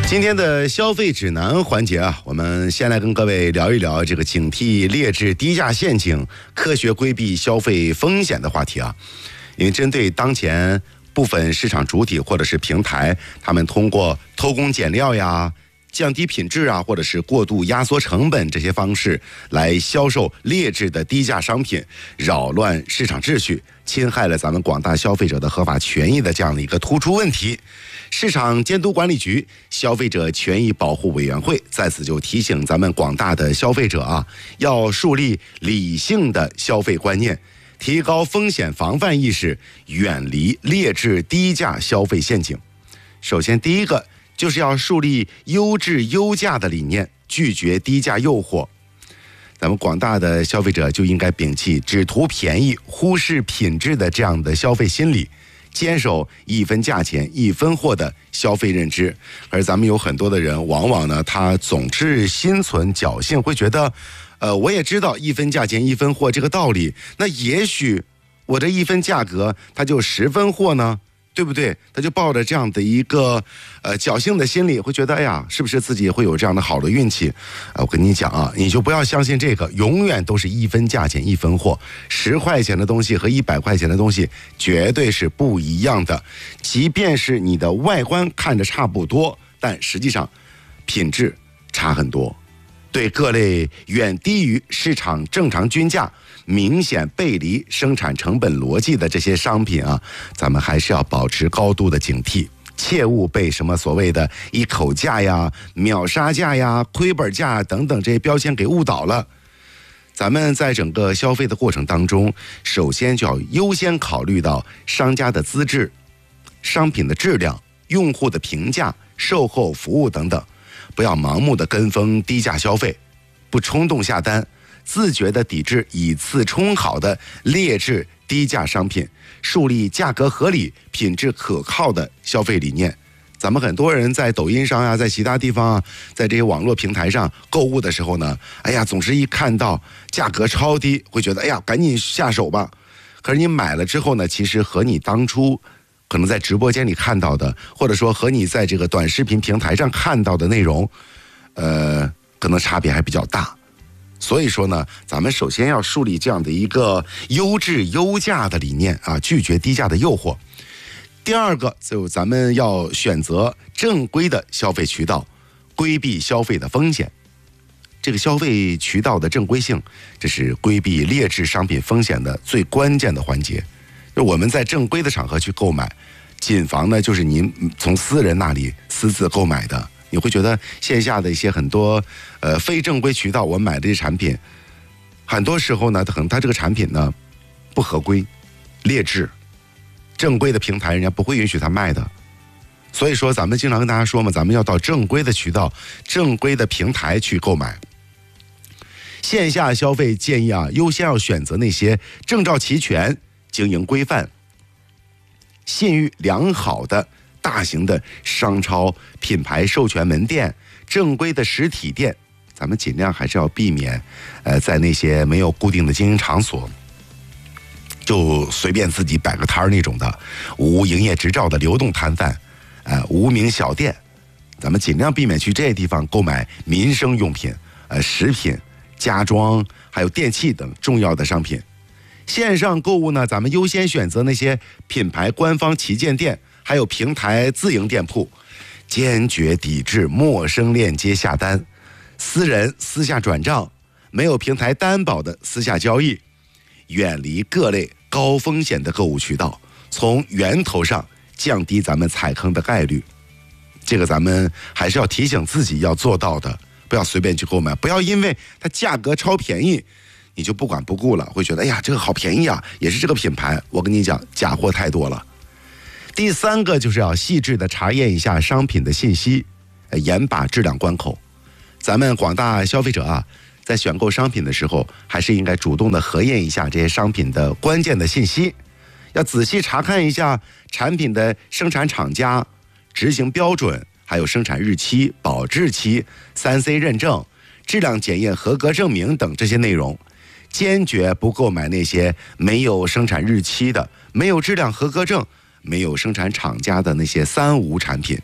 今天的消费指南环节啊，我们先来跟各位聊一聊这个警惕劣质低价陷阱，科学规避消费风险的话题啊。因为针对当前部分市场主体或者是平台，他们通过偷工减料呀、降低品质啊，或者是过度压缩成本这些方式来销售劣质的低价商品，扰乱市场秩序，侵害了咱们广大消费者的合法权益的这样的一个突出问题。市场监督管理局消费者权益保护委员会在此就提醒咱们广大的消费者啊，要树立理性的消费观念，提高风险防范意识，远离劣质低价消费陷阱。首先第一个就是要树立优质优价的理念，拒绝低价诱惑。咱们广大的消费者就应该摒弃只图便宜忽视品质的这样的消费心理，坚守一分价钱一分货的消费认知。而咱们有很多的人往往呢，他总是心存侥幸，会觉得我也知道一分价钱一分货这个道理，那也许我这一分价格它就10分货呢，对不对？他就抱着这样的一个侥幸的心理，会觉得哎呀，是不是自己会有这样的好的运气？我跟你讲啊，你就不要相信这个，永远都是一分价钱一分货，10块钱的东西和100块钱的东西绝对是不一样的。即便是你的外观看着差不多，但实际上品质差很多。对各类远低于市场正常均价、明显背离生产成本逻辑的这些商品啊，咱们还是要保持高度的警惕，切勿被什么所谓的一口价呀、秒杀价呀、亏本价等等这些标签给误导了。咱们在整个消费的过程当中，首先就要优先考虑到商家的资质、商品的质量、用户的评价、售后服务等等，不要盲目的跟风低价消费，不冲动下单，自觉的抵制以次充好的劣质低价商品，树立价格合理、品质可靠的消费理念。咱们很多人在抖音上啊，在其他地方啊，在这些网络平台上购物的时候呢，哎呀，总是一看到价格超低，会觉得哎呀，赶紧下手吧。可是你买了之后呢，其实和你当初可能在直播间里看到的，或者说和你在这个短视频平台上看到的内容，可能差别还比较大。所以说呢，咱们首先要树立这样的一个优质优价的理念啊，拒绝低价的诱惑。第二个，就咱们要选择正规的消费渠道，规避消费的风险。这个消费渠道的正规性，这是规避劣质商品风险的最关键的环节。就我们在正规的场合去购买，谨防呢就是您从私人那里私自购买的，你会觉得线下的一些很多非正规渠道我们买的这些产品，很多时候呢，可能它这个产品呢不合规、劣质，正规的平台人家不会允许它卖的。所以说咱们经常跟大家说嘛，咱们要到正规的渠道、正规的平台去购买。线下消费建议啊，优先要选择那些证照齐全、经营规范、信誉良好的大型的商超、品牌授权门店、正规的实体店。咱们尽量还是要避免在那些没有固定的经营场所就随便自己摆个摊儿那种的无营业执照的流动摊贩，无名小店。咱们尽量避免去这些地方购买民生用品、食品、家装还有电器等重要的商品。线上购物呢，咱们优先选择那些品牌官方旗舰店，还有平台自营店铺，坚决抵制陌生链接下单、私人私下转账、没有平台担保的私下交易，远离各类高风险的购物渠道，从源头上降低咱们踩坑的概率。这个咱们还是要提醒自己要做到的，不要随便去购买，不要因为它价格超便宜你就不管不顾了，会觉得哎呀这个好便宜啊，也是这个品牌。我跟你讲，假货太多了。第三个就是要细致的查验一下商品的信息，严把质量关口。咱们广大消费者啊，在选购商品的时候，还是应该主动的核验一下这些商品的关键的信息，要仔细查看一下产品的生产厂家、执行标准，还有生产日期、保质期、3C 认证、质量检验合格证明等这些内容。坚决不购买那些没有生产日期的、没有质量合格证、没有生产厂家的那些3无产品。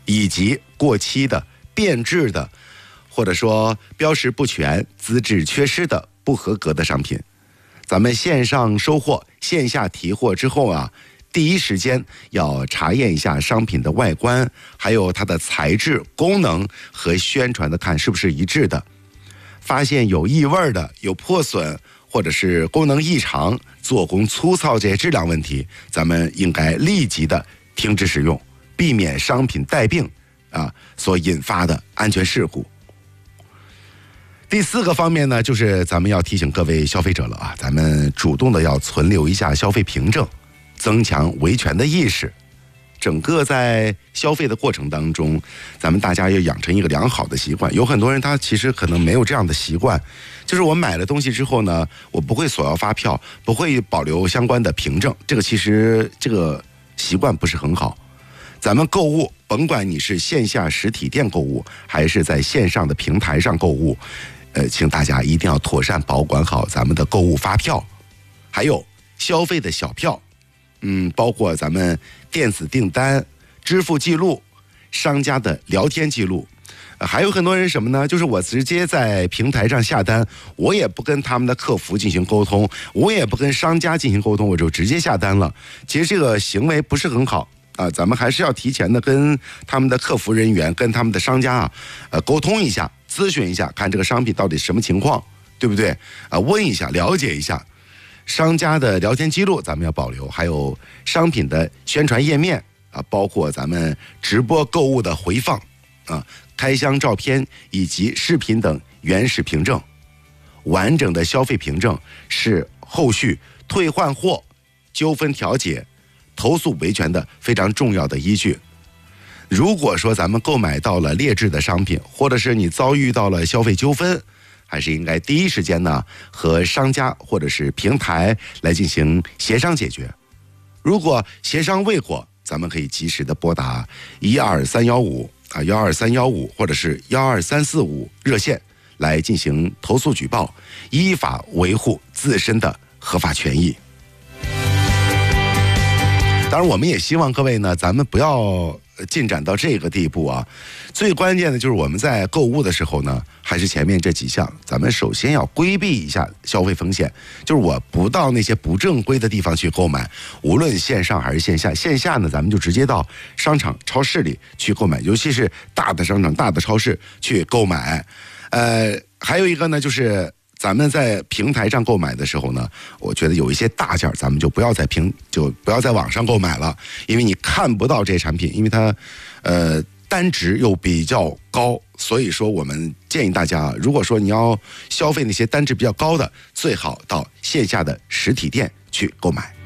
以及过期的、变质的，或者说标识不全、资质缺失的不合格的商品。咱们线上收货、线下提货之后啊，第一时间要查验一下商品的外观，还有它的材质、功能和宣传的看是不是一致的。发现有异味的、有破损或者是功能异常、做工粗糙这些质量问题，咱们应该立即的停止使用，避免商品带病所引发的安全事故。第4个方面呢，就是咱们要提醒各位消费者了啊，咱们主动的要存留一下消费凭证，增强维权的意识。整个在消费的过程当中，咱们大家要养成一个良好的习惯。有很多人他其实可能没有这样的习惯，就是我买了东西之后呢，我不会索要发票，不会保留相关的凭证，其实这个习惯不是很好。咱们购物，甭管你是线下实体店购物，还是在线上的平台上购物，请大家一定要妥善保管好咱们的购物发票，还有消费的小票，包括咱们电子订单、支付记录、商家的聊天记录。还有很多人什么呢？就是我直接在平台上下单，我也不跟他们的客服进行沟通，我也不跟商家进行沟通，我就直接下单了。其实这个行为不是很好咱们还是要提前的跟他们的客服人员、跟他们的商家沟通一下，咨询一下，看这个商品到底什么情况，对不对问一下，了解一下。商家的聊天记录咱们要保留，还有商品的宣传页面包括咱们直播购物的回放开箱照片以及视频等原始凭证。完整的消费凭证是后续退换货、纠纷调解、投诉维权的非常重要的依据。如果说咱们购买到了劣质的商品，或者是你遭遇到了消费纠纷，还是应该第一时间呢和商家或者是平台来进行协商解决。如果协商未果，咱们可以及时的拨打1231512315或者是12345热线来进行投诉举报，依法维护自身的合法权益。当然我们也希望各位呢，咱们不要进展到这个地步最关键的就是我们在购物的时候呢，还是前面这几项，咱们首先要规避一下消费风险，就是我不到那些不正规的地方去购买，无论线上还是线下。线下呢，咱们就直接到商场、超市里去购买，尤其是大的商场、大的超市去购买。还有一个呢，就是咱们在平台上购买的时候呢，我觉得有一些大件咱们就不要在网上购买了，因为你看不到这些产品，因为它单值又比较高，所以说我们建议大家，如果说你要消费那些单值比较高的，最好到线下的实体店去购买。